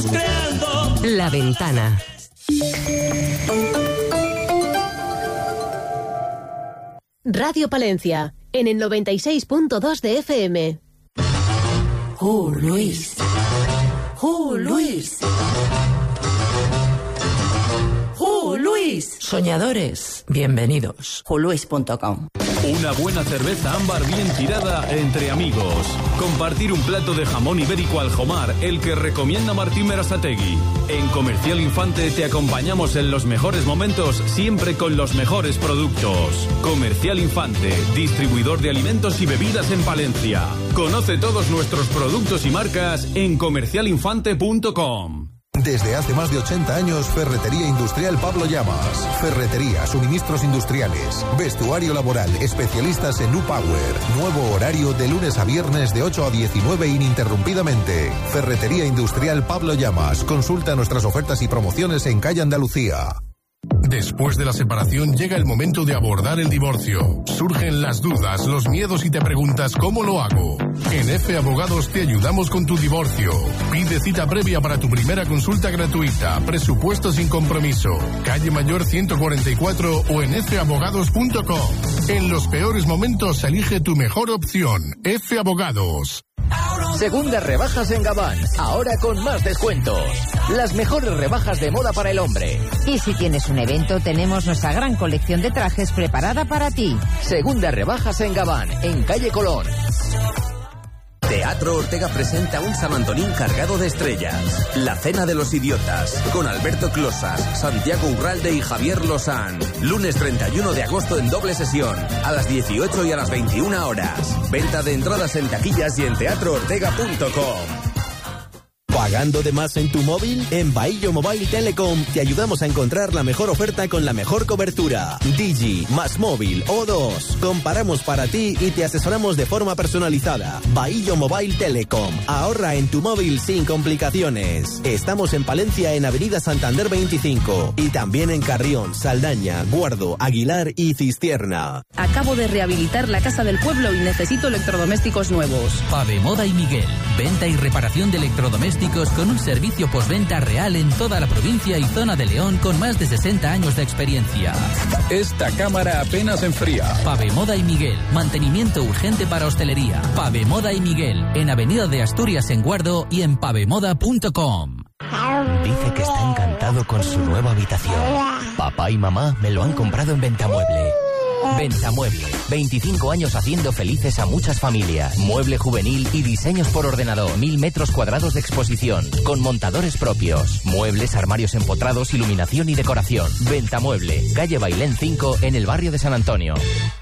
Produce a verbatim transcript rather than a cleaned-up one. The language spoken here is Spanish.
Creando La Ventana. Radio Palencia, en el noventa y seis punto dos de F M. ¡Oh, Luis! ¡Oh, Luis! ¡Oh, Luis! Soñadores, bienvenidos. ju luis punto com. Una buena cerveza ámbar bien tirada entre amigos. Compartir un plato de jamón ibérico al Jomar, el que recomienda Martín Berasategui. En Comercial Infante te acompañamos en los mejores momentos, siempre con los mejores productos. Comercial Infante, distribuidor de alimentos y bebidas en Palencia. Conoce todos nuestros productos y marcas en comercial infante punto com. Desde hace más de ochenta años, Ferretería Industrial Pablo Llamas. Ferretería, suministros industriales, vestuario laboral, especialistas en U-Power. Nuevo horario de lunes a viernes de ocho a diecinueve ininterrumpidamente. Ferretería Industrial Pablo Llamas. Consulta nuestras ofertas y promociones en Calle Andalucía. Después de la separación llega el momento de abordar el divorcio. Surgen las dudas, los miedos y te preguntas ¿cómo lo hago? En F Abogados te ayudamos con tu divorcio. Pide cita previa para tu primera consulta gratuita. Presupuesto sin compromiso. Calle Mayor ciento cuarenta y cuatro o en efe abogados punto com. En los peores momentos elige tu mejor opción. F Abogados. Segundas rebajas en Gabán, ahora con más descuentos. Las mejores rebajas de moda para el hombre. Y si tienes un evento, tenemos nuestra gran colección de trajes preparada para ti. Segundas rebajas en Gabán, en calle Colón. Teatro Ortega presenta un San Antonín cargado de estrellas. La Cena de los Idiotas, con Alberto Closas, Santiago Urralde y Javier Lozán. Lunes treinta y uno de agosto en doble sesión, a las dieciocho y a las veintiuna horas. Venta de entradas en taquillas y en teatro ortega punto com. ¿Pagando de más en tu móvil? En Bahillo Mobile Telecom te ayudamos a encontrar la mejor oferta con la mejor cobertura. Digi, Más Móvil, O dos. Comparamos para ti y te asesoramos de forma personalizada. Bahillo Mobile Telecom. Ahorra en tu móvil sin complicaciones. Estamos en Palencia en Avenida Santander veinticinco y también en Carrión, Saldaña, Guardo, Aguilar y Cistierna. Acabo de rehabilitar la casa del pueblo y necesito electrodomésticos nuevos. Pavemoda y Miguel. Venta y reparación de electrodomésticos con un servicio postventa real en toda la provincia y zona de León con más de sesenta años de experiencia. Esta cámara apenas enfría. Pavemoda y Miguel. Mantenimiento urgente para hostelería. Pavemoda y Miguel. En Avenida de Asturias en Guardo y en pavemoda punto com. Dice que está encantado con su nueva habitación. Papá y mamá me lo han comprado en Ventamueble. Ventamueble, veinticinco años haciendo felices a muchas familias. Mueble juvenil y diseños por ordenador. Mil metros cuadrados de exposición, con montadores propios. Muebles, armarios empotrados, iluminación y decoración. Ventamueble, calle Bailén cinco, en el barrio de San Antonio.